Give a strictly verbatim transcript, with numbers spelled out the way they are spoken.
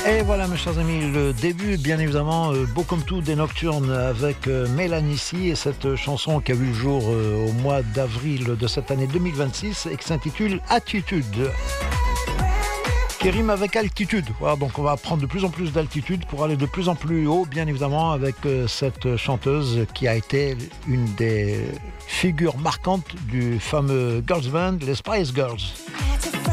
Et voilà mes chers amis, le début bien évidemment, euh, beau comme tout des Nocturnes avec euh, Mélanie C et cette chanson qui a vu le jour euh, au mois d'avril de cette année deux mille vingt-six et qui s'intitule Attitude, qui rime avec altitude. Voilà, donc on va prendre de plus en plus d'altitude pour aller de plus en plus haut, bien évidemment, avec euh, cette chanteuse qui a été une des figures marquantes du fameux girls band, les Spice Girls.